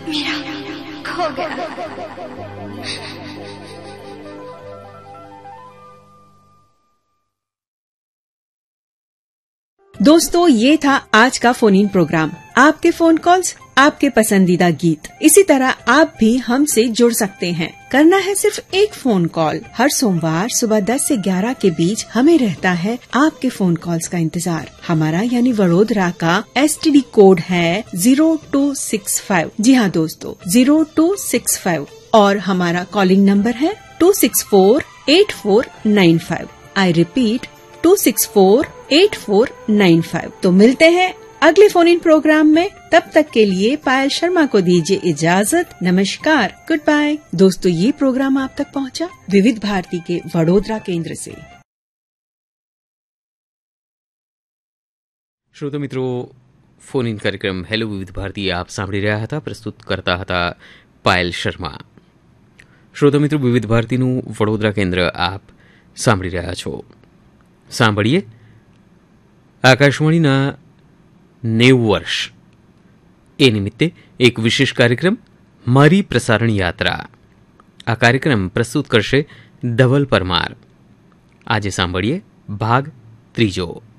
मेरा खो गया। दोस्तों, ये था आज का फोन इन प्रोग्राम। आपके फोन कॉल्स, आपके पसंदीदा गीत। इसी तरह आप भी हमसे जुड़ सकते हैं। करना है सिर्फ एक फोन कॉल। हर सोमवार सुबह 10 से 11 के बीच हमें रहता है आपके फोन कॉल्स का इंतजार। हमारा यानी वडोदरा का STD कोड है 0265। जी हाँ दोस्तों, 0265। और हमारा कॉलिंग नंबर है 264-8495। I repeat 264-8495। तो मिलते हैं अगले फोन इन प्रोग्राम में। तब तक के लिए पायल शर्मा को दीजिए इजाजत। नमस्कार, गुड बाय। दोस्तों, ये प्रोग्राम आप तक पहुंचा विविध भारती के वडोदरा केंद्र से। શ્રોતા મિત્રો, ફોન ઇન કાર્યક્રમ હેલો વિવિધ ભારતી આપ સાંભળી રહ્યા હતા. પ્રસ્તુત કરતા હતા પાયલ શર્મા. શ્રોતા મિત્રો, વિવિધ ભારતીનું વડોદરા કેન્દ્ર આપ સાંભળી રહ્યા છો. સાંભળીએ આકાશવાણીના 90 વર્ષ એ નિમિત્તે એક વિશેષ કાર્યક્રમ મારી પ્રસારણ યાત્રા. આ કાર્યક્રમ પ્રસ્તુત કરશે ધવલ પરમાર. આજે સાંભળીએ ભાગ ત્રીજો.